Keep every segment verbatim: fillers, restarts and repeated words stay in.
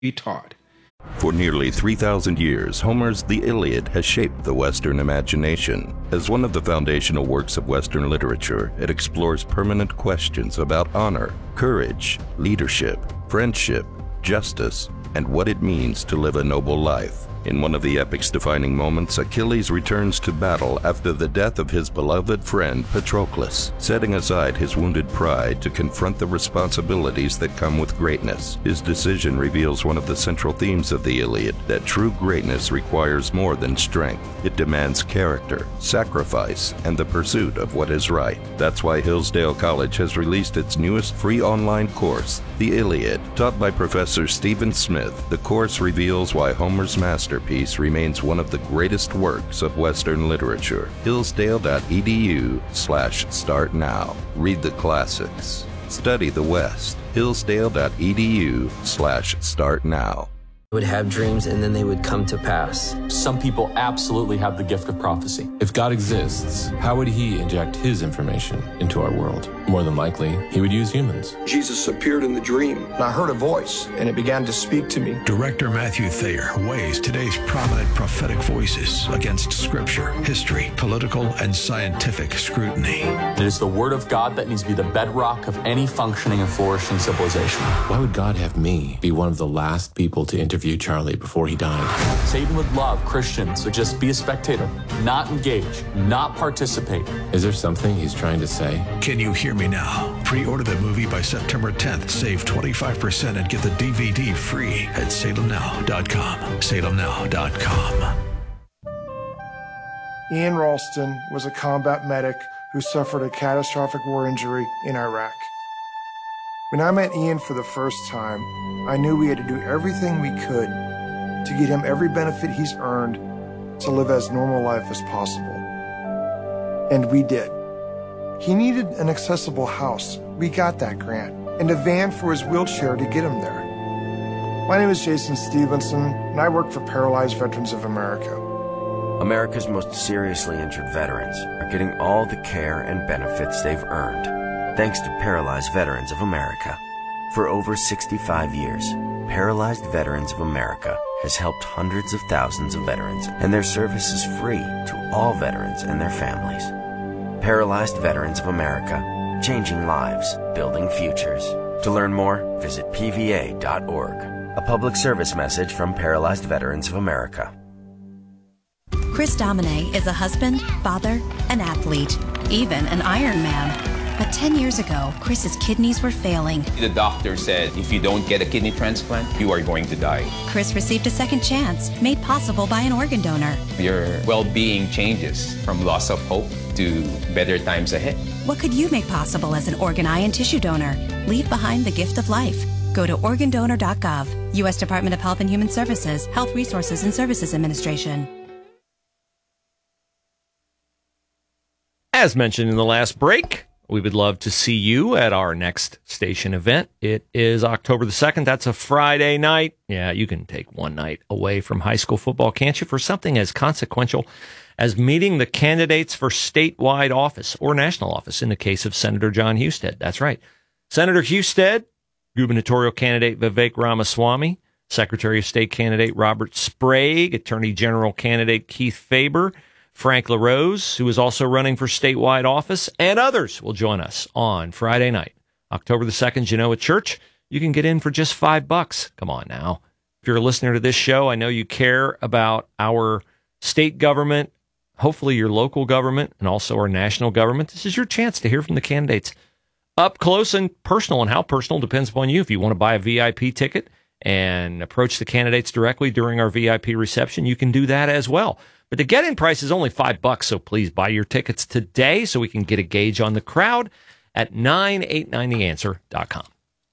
be taught. For nearly three thousand years, Homer's The Iliad has shaped the Western imagination. As one of the foundational works of Western literature, it explores permanent questions about honor, courage, leadership, friendship, justice, and what it means to live a noble life. In one of the epic's defining moments, Achilles returns to battle after the death of his beloved friend Patroclus, setting aside his wounded pride to confront the responsibilities that come with greatness. His decision reveals one of the central themes of the Iliad, that true greatness requires more than strength. It demands character, sacrifice, and the pursuit of what is right. That's why Hillsdale College has released its newest free online course, The Iliad. Taught by Professor Stephen Smith, the course reveals why Homer's master masterpiece remains one of the greatest works of Western literature. Hillsdale.edu slash start now. Read the classics. Study the West. Hillsdale.edu slash start now. Would have dreams and then they would come to pass. Some people absolutely have the gift of prophecy. If God exists, how would he inject his information into our world? More than likely, he would use humans. Jesus appeared in the dream, and I heard a voice, and it began to speak to me. Director Matthew Thayer weighs today's prominent prophetic voices against scripture, history, political, and scientific scrutiny. It is the word of God that needs to be the bedrock of any functioning and flourishing civilization. Why would God have me be one of the last people to interview Charlie before he died? Satan would love Christians to just be a spectator, not engage, not participate. Is there something he's trying to say? Can you hear me now? Pre-order the movie by September tenth. Save twenty-five percent and get the D V D free at Salem Now dot com. Salem Now dot com. Ian Ralston was a combat medic who suffered a catastrophic war injury in Iraq. When I met Ian for the first time, I knew we had to do everything we could to get him every benefit he's earned to live as normal life as possible. And we did. He needed an accessible house. We got that grant. And a van for his wheelchair to get him there. My name is Jason Stevenson, and I work for Paralyzed Veterans of America. America's most seriously injured veterans are getting all the care and benefits they've earned, thanks to Paralyzed Veterans of America. For over sixty-five years, Paralyzed Veterans of America has helped hundreds of thousands of veterans, and their service is free to all veterans and their families. Paralyzed Veterans of America, changing lives, building futures. To learn more, visit P V A dot org. A public service message from Paralyzed Veterans of America. Chris Domine is a husband, father, an athlete, even an Ironman. But ten years ago, Chris's kidneys were failing. The doctor said, if you don't get a kidney transplant, you are going to die. Chris received a second chance, made possible by an organ donor. Your well-being changes from loss of hope to better times ahead. What could you make possible as an organ, eye, and tissue donor? Leave behind the gift of life. Go to organ donor dot gov. U S Department of Health and Human Services, Health Resources and Services Administration. As mentioned in the last break, we would love to see you at our next station event. It is October the second. That's a Friday night. Yeah, you can take one night away from high school football, can't you, for something as consequential as meeting the candidates for statewide office or national office in the case of Senator John Husted. That's right. Senator Husted, gubernatorial candidate Vivek Ramaswamy, Secretary of State candidate Robert Sprague, Attorney General candidate Keith Faber, Frank LaRose, who is also running for statewide office, and others will join us on Friday night, October the second, Genoa Church. You can get in for just five bucks. Come on now. If you're a listener to this show, I know you care about our state government, hopefully your local government, and also our national government. This is your chance to hear from the candidates up close and personal, and how personal depends upon you. If you want to buy a V I P ticket and approach the candidates directly during our V I P reception, you can do that as well. But the get-in price is only five bucks, so please buy your tickets today so we can get a gauge on the crowd at nine eight nine the answer dot com.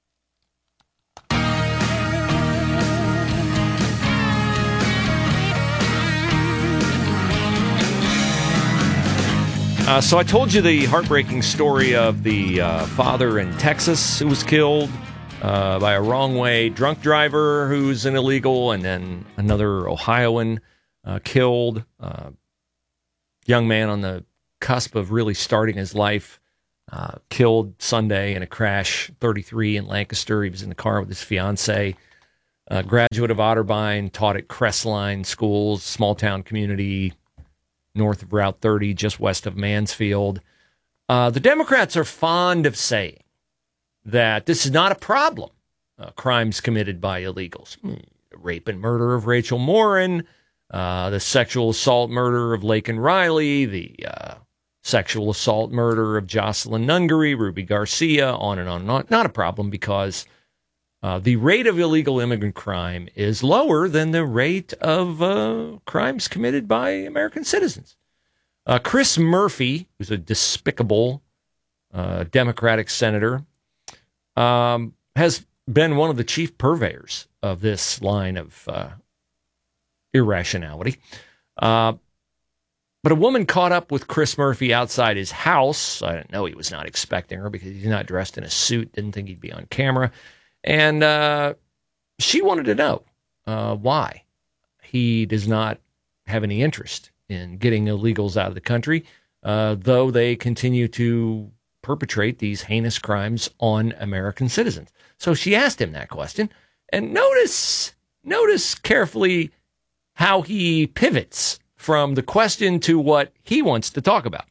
Uh, so I told you the heartbreaking story of the uh, father in Texas who was killed uh, by a wrong-way drunk driver who's an illegal, and then another Ohioan Uh, killed, uh, young man on the cusp of really starting his life, uh, killed Sunday in a crash, thirty-three in Lancaster. He was in the car with his fiance. a graduate of Otterbein, taught at Crestline Schools, small town community north of Route thirty, just west of Mansfield. Uh, the Democrats are fond of saying that this is not a problem, uh, crimes committed by illegals. Hmm. The rape and murder of Rachel Morin, uh, the sexual assault murder of Laken Riley, the uh, sexual assault murder of Jocelyn Nungery, Ruby Garcia, on and on and on. Not a problem because uh, the rate of illegal immigrant crime is lower than the rate of uh, crimes committed by American citizens. Uh, Chris Murphy, who's a despicable uh, Democratic senator, um, has been one of the chief purveyors of this line of uh, irrationality. Uh, but a woman caught up with Chris Murphy outside his house. I didn't know he was not expecting her because he's not dressed in a suit, didn't think he'd be on camera. And uh, she wanted to know uh, why he does not have any interest in getting illegals out of the country, uh, though they continue to perpetrate these heinous crimes on American citizens. So she asked him that question, and notice, notice carefully how he pivots from the question to what he wants to talk about.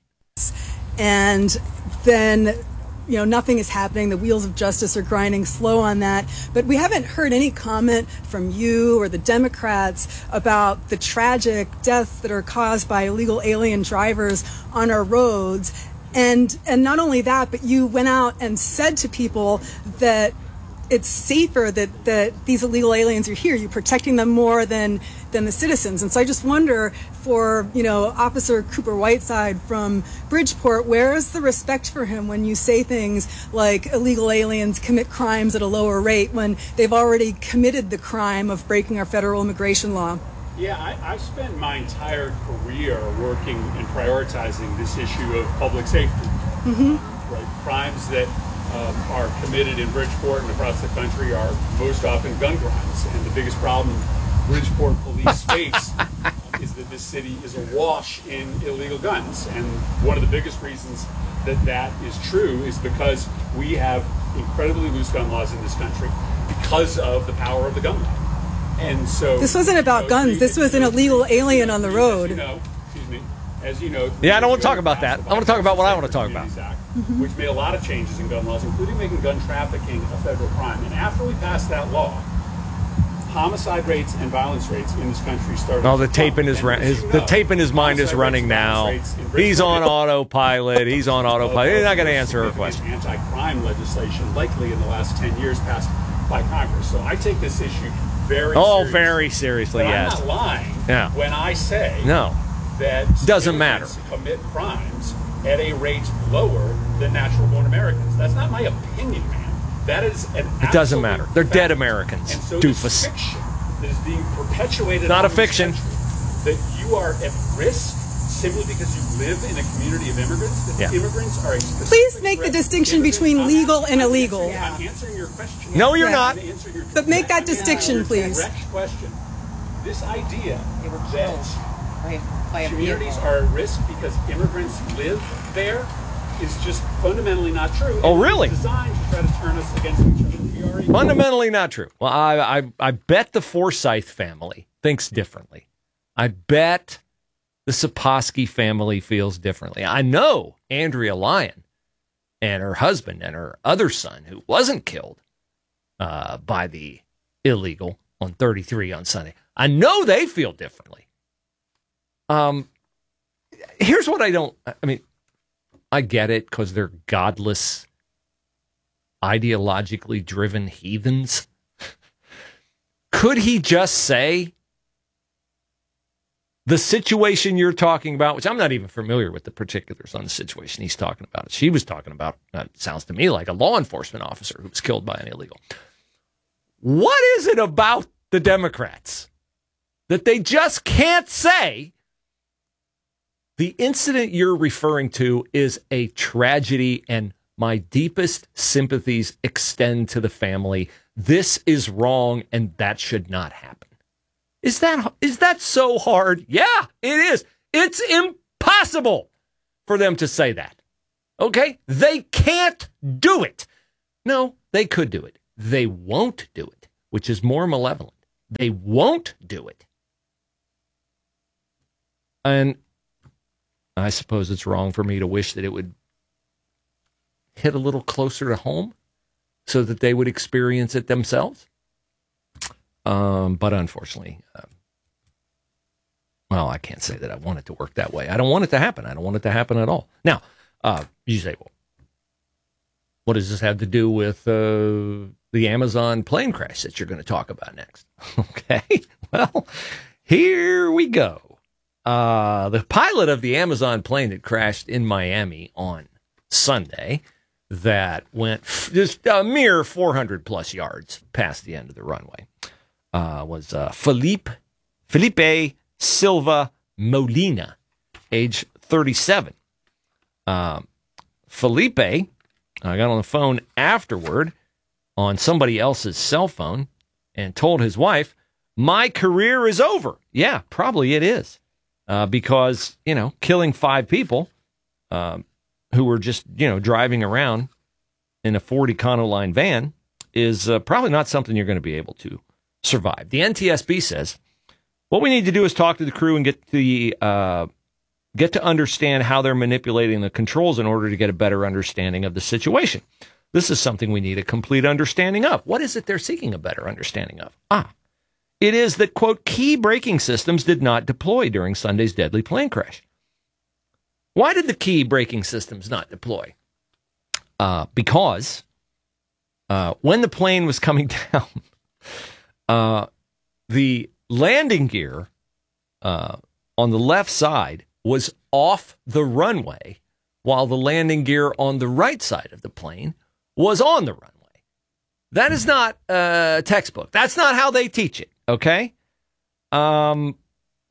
And then, you know, nothing is happening. The wheels of justice are grinding slow on that. But we haven't heard any comment from you or the Democrats about the tragic deaths that are caused by illegal alien drivers on our roads. And and not only that, but you went out and said to people that it's safer that, that these illegal aliens are here. You're protecting them more than than the citizens. And so I just wonder for, you know, Officer Cooper Whiteside from Bridgeport, where is the respect for him when you say things like illegal aliens commit crimes at a lower rate when they've already committed the crime of breaking our federal immigration law? Yeah, I, I've spent my entire career working and prioritizing this issue of public safety. Mm-hmm. Right? Crimes that um, are committed in Bridgeport and across the country are most often gun crimes. And the biggest problem Bridgeport police face is that this city is awash in illegal guns. And one of the biggest reasons that that is true is because we have incredibly loose gun laws in this country because of the power of the gun law. And so this wasn't about you know, guns. This was an illegal alien on the road. As you know, excuse me. As you know, yeah, I don't want to talk about that. I want to talk about what I want to talk about. Act, mm-hmm. Which made a lot of changes in gun laws, including making gun trafficking a federal crime. And after we passed that law, homicide rates and violence rates in this country started. Oh, the tape in his, ra- his know, the tape in his mind is running now. He's on autopilot. He's on autopilot. He's not going to answer her question. Anti-crime legislation, likely in the last ten years, passed by Congress. So I take this issue very oh, seriously. very seriously. But yes. I'm not lying yeah. when I say no. that doesn't matter. Commit crimes at a rate lower than natural-born Americans. That's not my opinion, man. That is an It doesn't matter. They're fact. Dead Americans. And so doofus. This fiction that is being perpetuated. Not a fiction. Country, that you are at risk simply because you live in a community of immigrants. That yeah. immigrants are a specific Please make the distinction between I'm legal and I'm illegal. Answering, I'm answering your question. No, you're yeah. not. Your but make that distinction, please. Direct question. This idea that communities are at risk because immigrants live there is just fundamentally not true. Oh, really? It's designed to try to turn us against each other. We are fundamentally not true. Well, I, I, I bet the Forsyth family thinks differently. I bet the Saposky family feels differently. I know Andrea Lyon and her husband and her other son, who wasn't killed uh, by the illegal on thirty-three on Sunday. I know they feel differently. Um, here's what I don't, I mean, I get it because they're godless, ideologically driven heathens. Could he just say the situation you're talking about, which I'm not even familiar with the particulars on the situation he's talking about. She was talking about, uh, sounds to me like a law enforcement officer who was killed by an illegal. What is it about the Democrats that they just can't say the incident you're referring to is a tragedy and my deepest sympathies extend to the family. This is wrong and that should not happen. Is that is that so hard? Yeah, it is. It's impossible for them to say that. Okay? They can't do it. No, they could do it. They won't do it. which is more malevolent. They won't do it. And I suppose it's wrong for me to wish that it would hit a little closer to home so that they would experience it themselves. Um, but unfortunately, uh, well, I can't say that I want it to work that way. I don't want it to happen. I don't want it to happen at all. Now, uh, you say, well, what does this have to do with uh, the Amazon plane crash that you're going to talk about next? Okay, well, here we go. Uh, the pilot of the Amazon plane that crashed in Miami on Sunday that went f- just a mere four hundred plus yards past the end of the runway uh, was uh, Felipe, Felipe Silva Molina, age thirty-seven. Um, Felipe, I got on the phone afterward on somebody else's cell phone and told his wife, my career is over. Yeah, probably it is. Uh, because, you know, killing five people um, who were just, you know, driving around in a Ford Econoline van is uh, probably not something you're going to be able to survive. The N T S B says what we need to do is talk to the crew and get the uh, get to understand how they're manipulating the controls in order to get a better understanding of the situation. This is something we need a complete understanding of. What is it they're seeking a better understanding of? Ah. It is that, quote, key braking systems did not deploy during Sunday's deadly plane crash. Why did the key braking systems not deploy? Uh, because uh, when the plane was coming down, uh, the landing gear uh, on the left side was off the runway, while the landing gear on the right side of the plane was on the runway. That is not uh, textbook. That's not how they teach it. Okay. Um,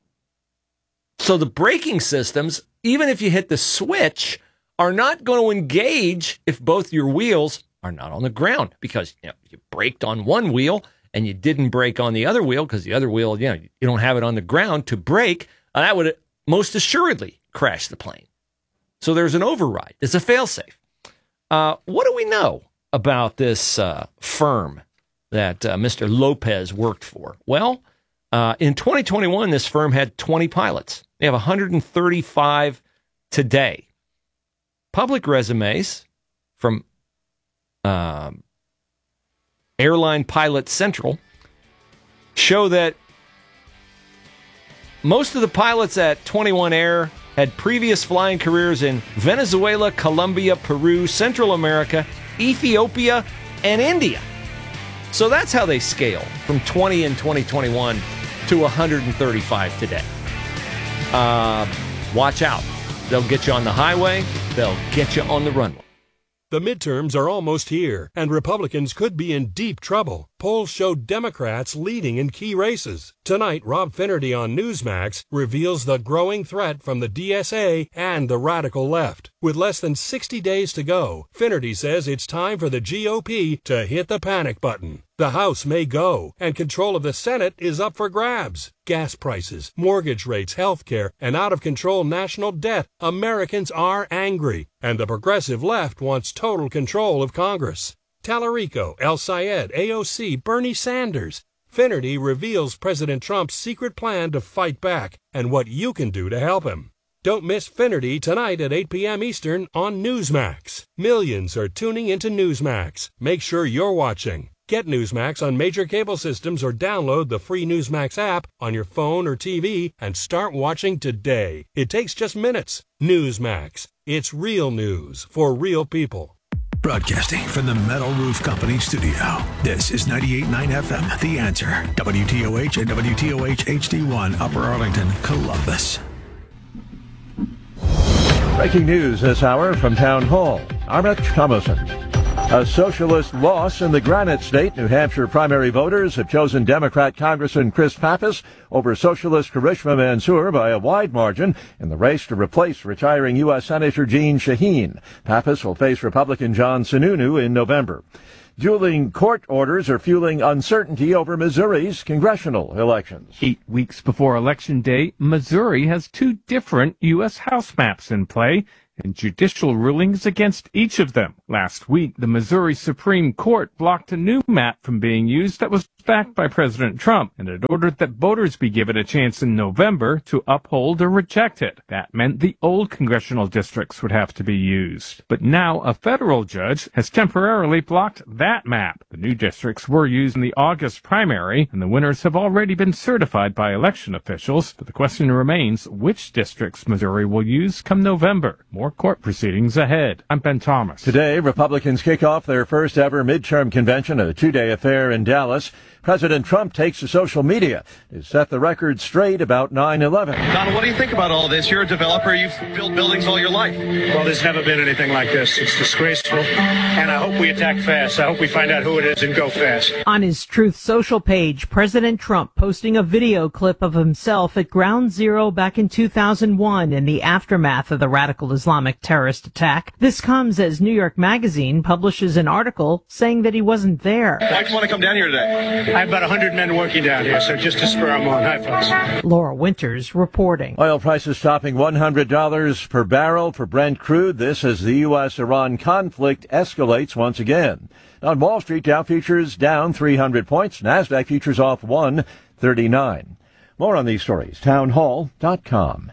so the braking systems, even if you hit the switch, are not going to engage if both your wheels are not on the ground, because you know, you braked on one wheel and you didn't brake on the other wheel because the other wheel, you know, you don't have it on the ground to brake. Uh, that would most assuredly crash the plane. So there's an override. It's a failsafe. Uh, what do we know about this uh, firm that uh, Mister Lopez worked for? Well, uh, in twenty twenty-one, this firm had twenty pilots. They have one hundred thirty-five today. Public resumes from um, Airline Pilot Central show that most of the pilots at twenty-one Air had previous flying careers in Venezuela, Colombia, Peru, Central America, Ethiopia, and India. So that's how they scale from twenty in twenty twenty-one to one hundred thirty-five today. Uh, watch out. They'll get you on the highway. They'll get you on the runway. The midterms are almost here, and Republicans could be in deep trouble. Polls show Democrats leading in key races. Tonight, Rob Finnerty on Newsmax reveals the growing threat from the D S A and the radical left. With less than sixty days to go, Finnerty says it's time for the G O P to hit the panic button. The House may go, and control of the Senate is up for grabs. Gas prices, mortgage rates, health care, and out-of-control national debt. Americans are angry, and the progressive left wants total control of Congress. Tallarico, El Sayed, A O C, Bernie Sanders. Finnerty reveals President Trump's secret plan to fight back and what you can do to help him. Don't miss Finnerty tonight at eight p.m. Eastern on Newsmax. Millions are tuning into Newsmax. Make sure you're watching. Get Newsmax on major cable systems or download the free Newsmax app on your phone or T V and start watching today. It takes just minutes. Newsmax. It's real news for real people. Broadcasting from the Metal Roof Company studio. This is ninety-eight point nine F M, The Answer. W T O H and W T O H H D one, Upper Arlington, Columbus. Breaking news this hour from Town Hall. Armit Thomason. A socialist loss in the Granite State. New Hampshire primary voters have chosen Democrat Congressman Chris Pappas over socialist Karishma Mansour by a wide margin in the race to replace retiring U S Senator Jeanne Shaheen. Pappas will face Republican John Sununu in November. Dueling court orders are fueling uncertainty over Missouri's congressional elections. Eight weeks before Election Day, Missouri has two different U S House maps in play, and judicial rulings against each of them. Last week, the Missouri Supreme Court blocked a new map from being used that was backed by President Trump, and it ordered that voters be given a chance in November to uphold or reject it. That meant the old congressional districts would have to be used. But now a federal judge has temporarily blocked that map. The new districts were used in the August primary, and the winners have already been certified by election officials. But the question remains which districts Missouri will use come November. More court proceedings ahead. I'm Ben Thomas. Today, Republicans kick off their first ever midterm convention, a two-day affair in Dallas. President Trump takes to social media to set the record straight about nine eleven. Donald, what do you think about all this? You're a developer. You've built buildings all your life. Well, there's never been anything like this. It's disgraceful. And I hope we attack fast. I hope we find out who it is and go fast. On his Truth Social page, President Trump posting a video clip of himself at Ground Zero back in two thousand one in the aftermath of the radical Islamic terrorist attack. This comes as New York Magazine publishes an article saying that he wasn't there. Why'd you want to come down here today? I have about one hundred men working down here, so just to spur them on. Hi, folks. Laura Winters reporting. Oil prices topping one hundred dollars per barrel for Brent crude. This as the U S Iran conflict escalates once again. On Wall Street, Dow futures down three hundred points. NASDAQ futures off one thirty-nine. More on these stories. townhall dot com.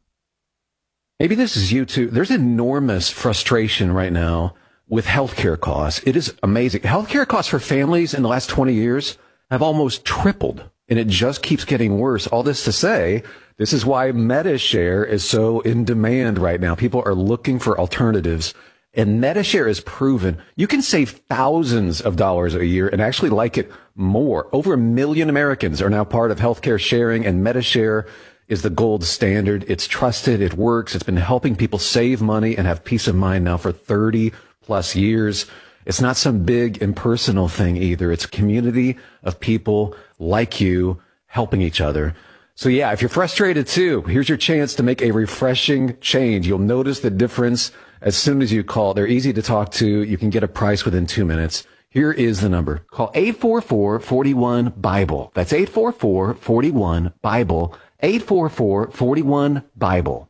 Maybe this is you too. There's enormous frustration right now with healthcare costs. It is amazing. Healthcare costs for families in the last twenty years have almost tripled, and it just keeps getting worse. All this to say, this is why MediShare is so in demand right now. People are looking for alternatives, and MediShare is proven you can save thousands of dollars a year and actually like it more. Over a million Americans are now part of healthcare sharing, and MediShare is the gold standard. It's trusted. It works. It's been helping people save money and have peace of mind now for thirty plus years. It's not some big impersonal thing either. It's a community of people like you helping each other. So yeah, if you're frustrated too, here's your chance to make a refreshing change. You'll notice the difference as soon as you call. They're easy to talk to. You can get a price within two minutes. Here is the number. Call eight four four, four one, BIBLE. That's eight four four, four one, BIBLE. eight four four, four one, BIBLE.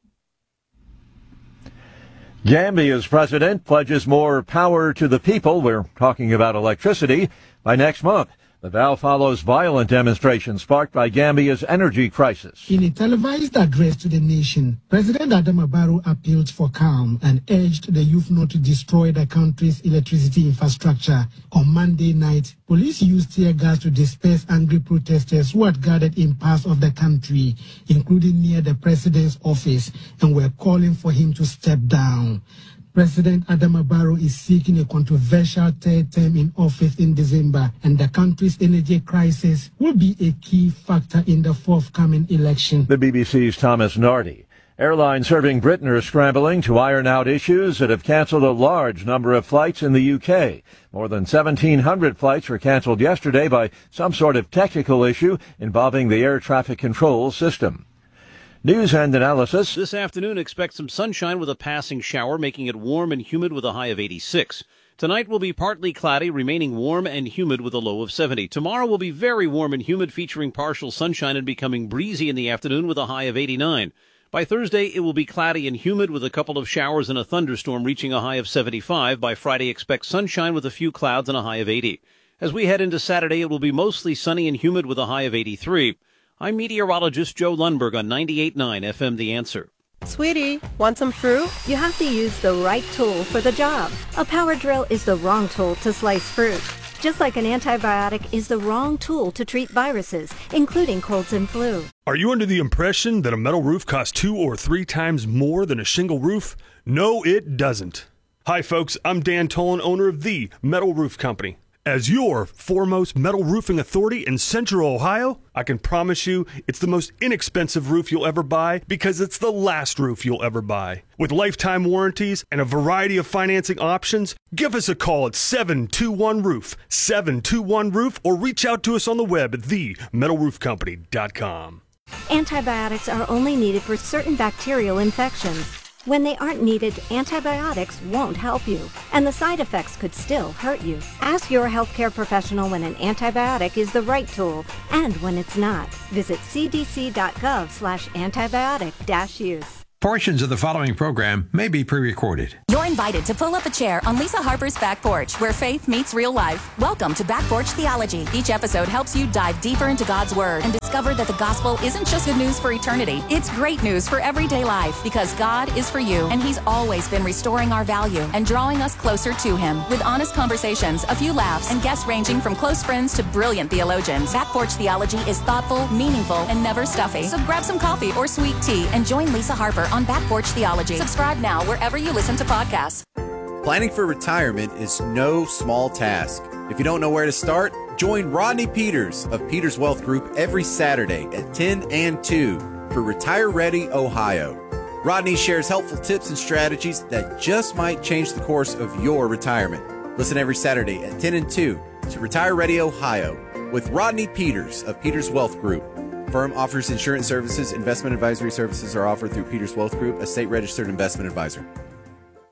Gambia's president pledges more power to the people. We're talking about electricity by next month. The vow follows violent demonstrations sparked by Gambia's energy crisis. In a televised address to the nation, President Adama Barrow appealed for calm and urged the youth not to destroy the country's electricity infrastructure. On Monday night, police used tear gas to disperse angry protesters who had gathered in parts of the country, including near the president's office, and were calling for him to step down. President Adama Barrow is seeking a controversial third term in office in December, and the country's energy crisis will be a key factor in the forthcoming election. The B B C's Thomas Nardi. Airlines serving Britain are scrambling to iron out issues that have canceled a large number of flights in the U K. More than seventeen hundred flights were canceled yesterday by some sort of technical issue involving the air traffic control system. News and analysis. This afternoon, expect some sunshine with a passing shower, making it warm and humid with a high of eighty-six. Tonight will be partly cloudy, remaining warm and humid with a low of seventy. Tomorrow will be very warm and humid, featuring partial sunshine and becoming breezy in the afternoon with a high of eighty-nine. By Thursday, it will be cloudy and humid with a couple of showers and a thunderstorm, reaching a high of seventy-five. By Friday, expect sunshine with a few clouds and a high of eighty. As we head into Saturday, it will be mostly sunny and humid with a high of eighty-three. I'm meteorologist Joe Lundberg on ninety-eight point nine F M The Answer. Sweetie, want some fruit? You have to use the right tool for the job. A power drill is the wrong tool to slice fruit. Just like an antibiotic is the wrong tool to treat viruses, including colds and flu. Are you under the impression that a metal roof costs two or three times more than a shingle roof? No, it doesn't. Hi, folks. I'm Dan Tolan, owner of The Metal Roof Company. As your foremost metal roofing authority in Central Ohio, I can promise you it's the most inexpensive roof you'll ever buy because it's the last roof you'll ever buy. With lifetime warranties and a variety of financing options, give us a call at seven two one roof, seven two one roof, or reach out to us on the web at the metal roof company dot com. Antibiotics are only needed for certain bacterial infections. When they aren't needed, antibiotics won't help you, and the side effects could still hurt you. Ask your healthcare professional when an antibiotic is the right tool and when it's not. Visit c d c dot gov slash antibiotic dash use. Portions of the following program may be pre-recorded. You're invited to pull up a chair on Lisa Harper's Back Porch, where faith meets real life. Welcome to Back Porch Theology. Each episode helps you dive deeper into God's Word and discover that the gospel isn't just good news for eternity. It's great news for everyday life, because God is for you, and He's always been restoring our value and drawing us closer to Him. With honest conversations, a few laughs, and guests ranging from close friends to brilliant theologians, Back Porch Theology is thoughtful, meaningful, and never stuffy. So grab some coffee or sweet tea and join Lisa Harper on Back Porch Theology. Subscribe now wherever you listen to podcasts. Planning for retirement is no small task. If you don't know where to start, join Rodney Peters of Peters Wealth Group every Saturday at ten and two for Retire Ready Ohio. Rodney shares helpful tips and strategies that just might change the course of your retirement. Listen every Saturday at ten and two to Retire Ready Ohio with Rodney Peters of Peters Wealth Group. Firm offers insurance services. Investment advisory services are offered through Peters Wealth Group, a state-registered investment advisor.